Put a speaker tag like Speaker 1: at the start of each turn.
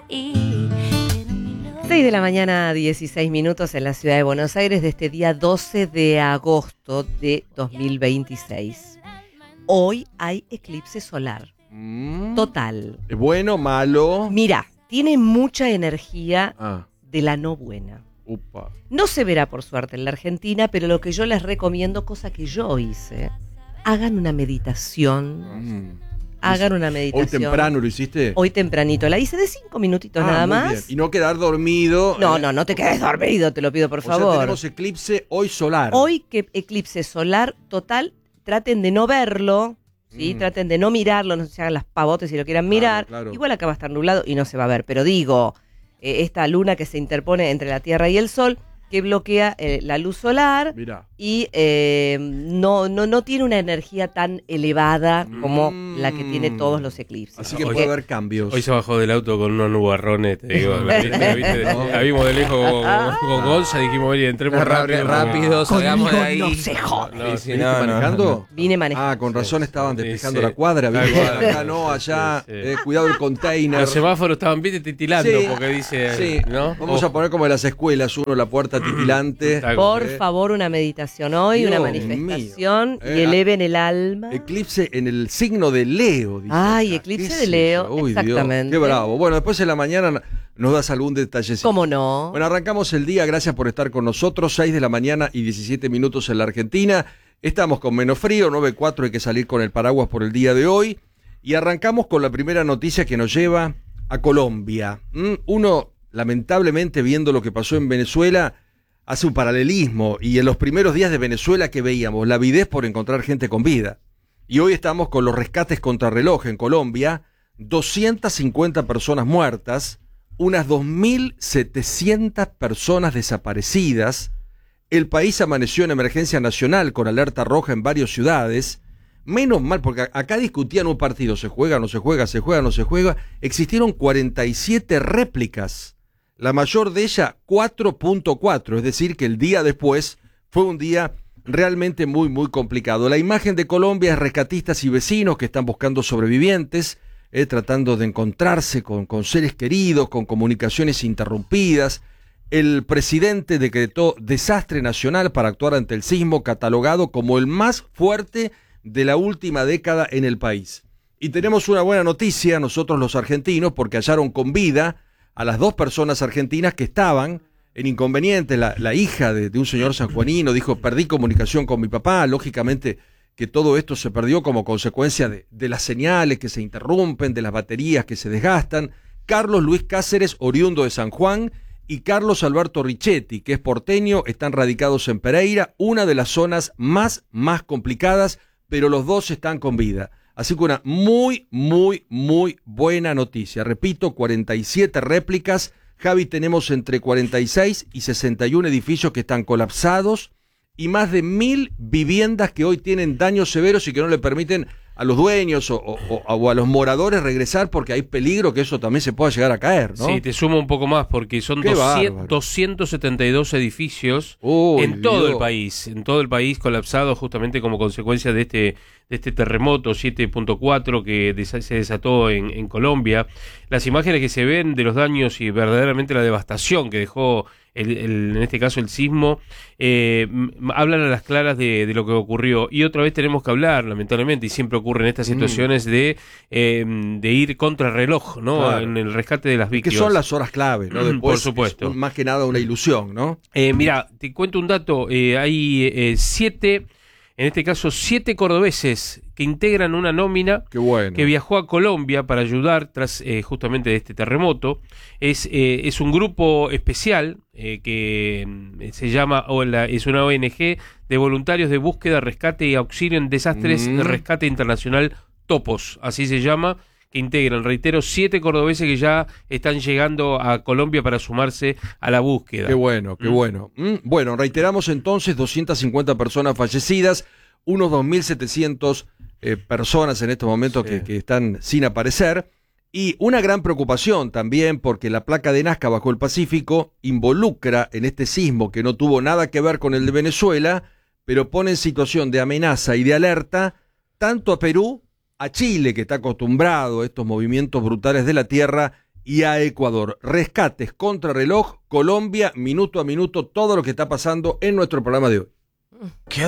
Speaker 1: 6 de la mañana, 16 minutos en la ciudad de Buenos Aires de este día 12 de agosto de 2026. Hoy hay eclipse solar. Total.
Speaker 2: ¿Es bueno, malo?
Speaker 1: Mira, tiene mucha energía de la no buena.
Speaker 2: Upa.
Speaker 1: No se verá por suerte en la Argentina, pero lo que yo les recomiendo, cosa que yo hice, hagan una meditación. Hagan una meditación.
Speaker 2: ¿Hoy temprano lo hiciste?
Speaker 1: Hoy tempranito. La hice de 5 minutitos nada
Speaker 2: muy
Speaker 1: más.
Speaker 2: bien. Y no quedar dormido.
Speaker 1: No te quedes dormido, te lo pido por favor.
Speaker 2: O sea, tenemos eclipse hoy solar.
Speaker 1: Hoy que eclipse solar total, traten de no verlo, ¿sí? Traten de no mirarlo, no se hagan las pavotes si lo quieran mirar.
Speaker 2: Claro.
Speaker 1: Igual acá va a estar nublado y no se va a ver, pero digo, esta luna que se interpone entre la Tierra y el Sol, que bloquea la luz solar.
Speaker 2: Mirá.
Speaker 1: Y no tiene una energía tan elevada como la que tiene todos los eclipses.
Speaker 2: Así que puede haber cambios.
Speaker 3: Hoy se bajó del auto con unos nubarrones, te digo. La vimos de lejos con Gonza, dijimos, oye, entremos rápido, salgamos de ahí.
Speaker 1: No se jode.
Speaker 2: ¿Viniste manejando?
Speaker 1: Vine manejando.
Speaker 2: Con razón estaban despejando la cuadra. Acá no, allá, cuidado el container.
Speaker 3: Los semáforos estaban bien titilando porque dice, ¿no?
Speaker 2: Vamos a poner como en las escuelas, uno la puerta titilante.
Speaker 1: Por favor, una meditación hoy,
Speaker 2: Dios
Speaker 1: una manifestación y eleven el alma.
Speaker 2: Eclipse en el signo de Leo. Dice
Speaker 1: Ay, eclipse de Leo,
Speaker 2: Uy,
Speaker 1: exactamente.
Speaker 2: Dios, qué bravo. Bueno, después en la mañana nos das algún detallecito.
Speaker 1: ¿Cómo no?
Speaker 2: Bueno, arrancamos el día, gracias por estar con nosotros, 6 de la mañana y 17 minutos en la Argentina. Estamos con menos frío, 9.4, hay que salir con el paraguas por el día de hoy. Y arrancamos con la primera noticia que nos lleva a Colombia. Uno, lamentablemente, viendo lo que pasó en Venezuela, hace un paralelismo, y en los primeros días de Venezuela que veíamos, la avidez por encontrar gente con vida. Y hoy estamos con los rescates contrarreloj en Colombia, 250 personas muertas, unas 2.700 personas desaparecidas. El país amaneció en emergencia nacional con alerta roja en varias ciudades. Menos mal, porque acá discutían un partido, se juega, no se juega, se juega, no se juega. Existieron 47 réplicas. La mayor de ellas, 4.4, es decir, que el día después fue un día realmente muy, muy complicado. La imagen de Colombia es rescatistas y vecinos que están buscando sobrevivientes, tratando de encontrarse con seres queridos, con comunicaciones interrumpidas. El presidente decretó desastre nacional para actuar ante el sismo, catalogado como el más fuerte de la última década en el país. Y tenemos una buena noticia, nosotros los argentinos, porque hallaron con vida a las 2 personas argentinas que estaban en inconveniente. La hija de un señor sanjuanino dijo, perdí comunicación con mi papá. Lógicamente que todo esto se perdió como consecuencia de las señales que se interrumpen, de las baterías que se desgastan. Carlos Luis Cáceres, oriundo de San Juan, y Carlos Alberto Richetti, que es porteño, están radicados en Pereira, una de las zonas más complicadas, pero los 2 están con vida. Así que una muy, muy, muy buena noticia. Repito, 47 réplicas. Javi, tenemos entre 46 y 61 edificios que están colapsados y más de 1.000 viviendas que hoy tienen daños severos y que no le permiten a los dueños o a los moradores regresar, porque hay peligro que eso también se pueda llegar a caer, ¿no?
Speaker 3: Sí, te sumo un poco más porque son 272 edificios en todo el país colapsados justamente como consecuencia de este terremoto 7.4 que se desató en Colombia. Las imágenes que se ven de los daños y verdaderamente la devastación que dejó en este caso el sismo, hablan a las claras de lo que ocurrió. Y otra vez tenemos que hablar, lamentablemente, y siempre ocurre en estas situaciones de ir contra reloj, ¿no? Claro. En el rescate de las víctimas.
Speaker 2: Que son las horas clave, ¿no? Después,
Speaker 3: por supuesto.
Speaker 2: Es más que nada una ilusión, ¿no?
Speaker 3: Mira, te cuento un dato. Hay 7 cordobeses que integran una nómina que viajó a Colombia para ayudar tras justamente de este terremoto. Es un grupo especial que se llama, es una ONG de voluntarios de búsqueda, rescate y auxilio en desastres, rescate internacional Topos, así se llama, que integran, reitero, 7 cordobeses que ya están llegando a Colombia para sumarse a la búsqueda.
Speaker 2: Qué bueno, qué bueno. Bueno, reiteramos entonces, 250 personas fallecidas, unos 2.700 personas en estos momentos que están sin aparecer, y una gran preocupación también porque la placa de Nazca bajo el Pacífico involucra en este sismo que no tuvo nada que ver con el de Venezuela, pero pone en situación de amenaza y de alerta tanto a Perú, a Chile, que está acostumbrado a estos movimientos brutales de la tierra, y a Ecuador. Rescates, contrarreloj, Colombia, minuto a minuto, todo lo que está pasando en nuestro programa de hoy.